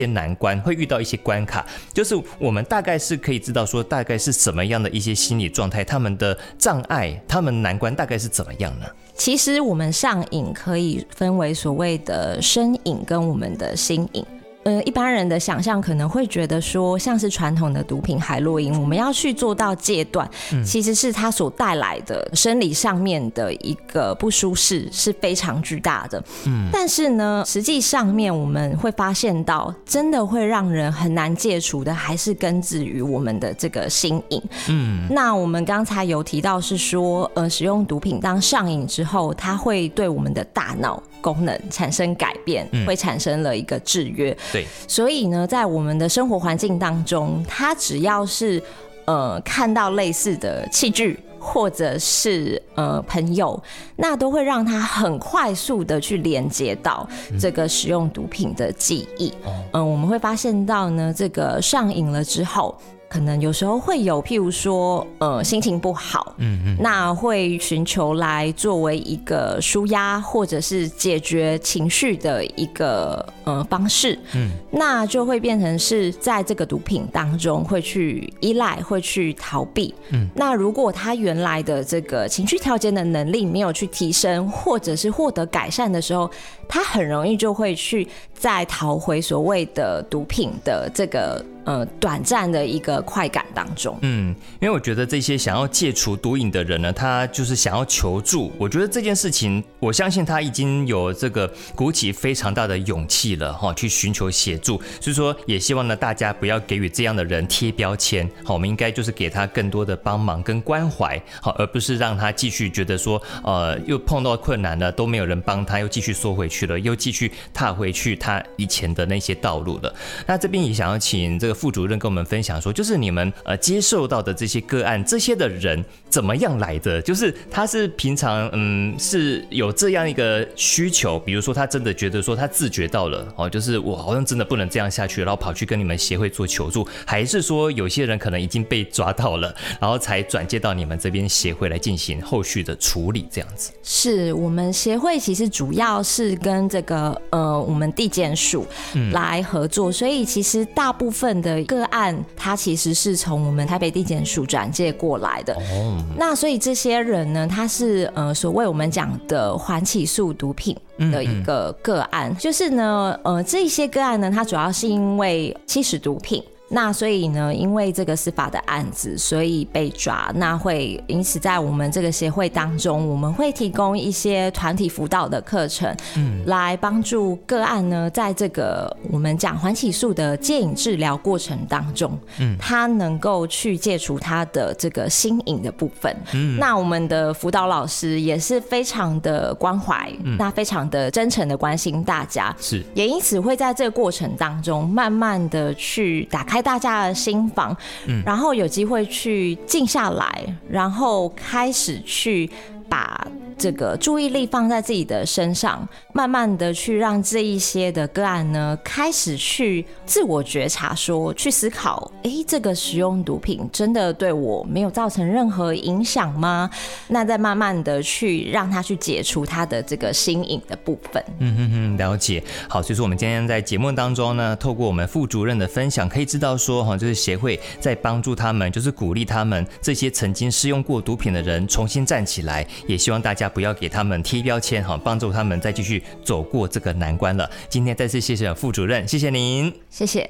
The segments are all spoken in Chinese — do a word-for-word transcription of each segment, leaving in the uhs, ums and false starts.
难关，会遇到一些关卡，就是我们大概是可以知道说大概是什么样的一些心理状态，他们的障碍，他们难关大概是怎么样呢？ 其实我们上瘾可以分为所谓的身瘾跟我们的心瘾。呃，一般人的想象可能会觉得说，像是传统的毒品海洛因，我们要去做到戒断，嗯、其实是它所带来的生理上面的一个不舒适是非常巨大的。嗯，但是呢，实际上面我们会发现到，真的会让人很难戒除的，还是根植于我们的这个心瘾。嗯，那我们刚才有提到是说，呃，使用毒品当上瘾之后，它会对我们的大脑功能产生改变，嗯、会产生了一个制约。 对， 所以呢，在我们的生活环境当中，他只要是呃看到类似的器具或者是呃朋友，那都会让他很快速的去连接到这个使用毒品的记忆。嗯、呃，我们会发现到呢，这个上瘾了之后，可能有时候会有，譬如说，呃，心情不好，嗯嗯，那会寻求来作为一个抒压或者是解决情绪的一个呃方式，嗯，那就会变成是在这个毒品当中会去依赖，会去逃避，嗯，那如果他原来的这个情绪调节的能力没有去提升，或者是获得改善的时候，他很容易就会去再逃回所谓的毒品的这个呃短暂的一个快感当中。 嗯，因为我觉得这些想要戒除毒瘾的人呢，他就是想要求助。我觉得这件事情，我相信他已经有这个鼓起非常大的勇气了哈，去寻求协助。所以说，也希望呢大家不要给予这样的人贴标签，好，我们应该就是给他更多的帮忙跟关怀，好，而不是让他继续觉得说，呃，又碰到困难了都没有人帮他，又继续缩回去了，又继续踏回去他以前的那些道路了。那这边也想要请这个副主任跟我们分享说，就是你们呃接受到的这些个案，这些的人怎么样来的？就是他是平常嗯是有这样一个需求，比如说他真的觉得说他自觉到了哦，就是我好像真的不能这样下去，然后跑去跟你们协会做求助，还是说有些人可能已经被抓到了，然后才转介到你们这边协会来进行后续的处理，这样子？ 是我们协会其实主要是跟这个呃我们地检署来合作，嗯、所以其实大部分的个案，它其实是从我们台北地检署转介过来的。哦，那所以这些人呢，他是呃所谓我们讲的缓起诉毒品的一个个案，嗯嗯就是呢，呃这些个案呢，它主要是因为吸食毒品。那所以呢，因为这个司法的案子，所以被抓。那会因此在我们这个协会当中，我们会提供一些团体辅导的课程，嗯，来帮助个案呢，在这个我们讲缓起诉的戒瘾治疗过程当中，嗯，他能够去戒除他的这个心瘾的部分。嗯，那我们的辅导老师也是非常的关怀，嗯，那非常的真诚的关心大家， 是， 也因此会在这个过程当中，慢慢的去打开大家的心房，嗯，然后有机会去静下来，然后开始去把这个注意力放在自己的身上，慢慢的去让这一些的个案呢，开始去自我觉察说，去思考，哎，这个使用毒品真的对我没有造成任何影响吗？那再慢慢的去让他去解除他的这个心瘾的部分。 嗯哼哼，了解。好，所以说我们今天在节目当中呢，透过我们副主任的分享，可以知道说，哈，就是协会在帮助他们，就是鼓励他们这些曾经使用过毒品的人重新站起来，也希望大家不要给他们贴标签，帮助他们再继续走过这个难关了。今天再次谢谢副主任，谢谢您， 谢谢。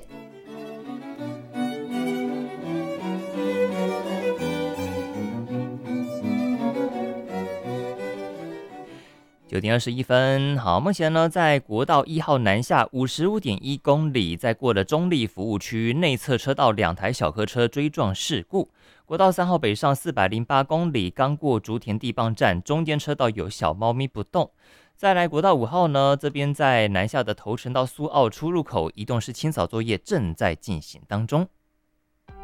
九点二十一分，好，目前呢，在国道一号南下五十五点一公里，在过了中立服务区内侧车道，两台小客车追撞事故。国道三号北上四百零八公里，刚过竹田地磅站，中间车道有小猫咪不动。再来国道五号呢，这边在南下的头城到苏澳出入口，移动式清扫作业正在进行当中。